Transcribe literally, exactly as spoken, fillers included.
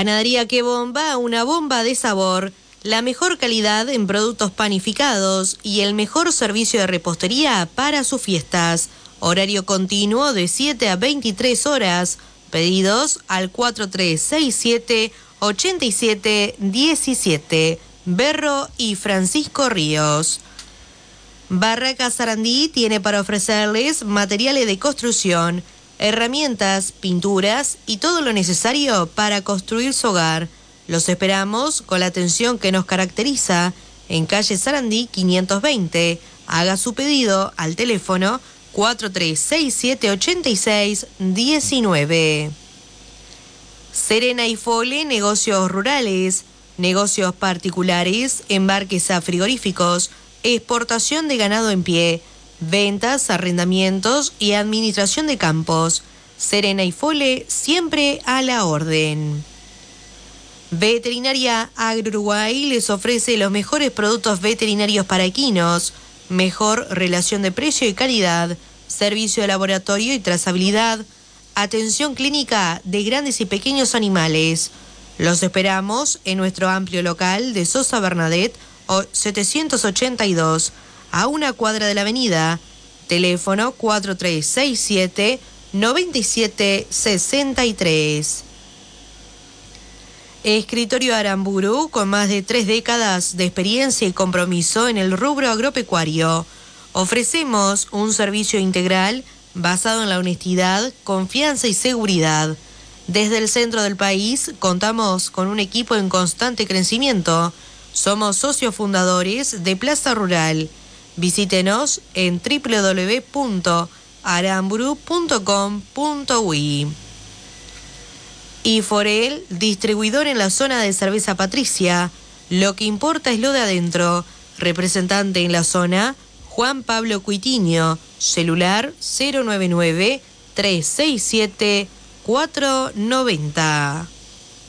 Panadería Que Bomba, una bomba de sabor, la mejor calidad en productos panificados y el mejor servicio de repostería para sus fiestas. Horario continuo de siete a veintitrés horas. Pedidos al cuatro tres seis siete, ocho siete uno siete. Berro y Francisco Ríos. Barracas Sarandí tiene para ofrecerles materiales de construcción, herramientas, pinturas y todo lo necesario para construir su hogar. Los esperamos con la atención que nos caracteriza en calle Sarandí quinientos veinte. Haga su pedido al teléfono cuatro tres seis siete, ocho seis uno nueve. Serena y Fole, negocios rurales, negocios particulares, embarques a frigoríficos, exportación de ganado en pie, ventas, arrendamientos y administración de campos. Serena y Fole, siempre a la orden. Veterinaria Agro-Uruguay les ofrece los mejores productos veterinarios para equinos, mejor relación de precio y calidad, servicio de laboratorio y trazabilidad, atención clínica de grandes y pequeños animales. Los esperamos en nuestro amplio local de Sosa Bernadette setecientos ochenta y dos, a una cuadra de la avenida. Teléfono cuatro tres seis siete, nueve siete seis tres. Escritorio Aramburu, con más de tres décadas de experiencia y compromiso en el rubro agropecuario. Ofrecemos un servicio integral basado en la honestidad, confianza y seguridad. Desde el centro del país contamos con un equipo en constante crecimiento. Somos socios fundadores de Plaza Rural. Visítenos en doble u doble u doble u punto aramburu punto com punto uy. Y Forel, distribuidor en la zona de Cerveza Patricia. Lo que importa es lo de adentro. Representante en la zona, Juan Pablo Cuitiño. Celular cero nueve nueve, tres seis siete, cuatro nueve cero.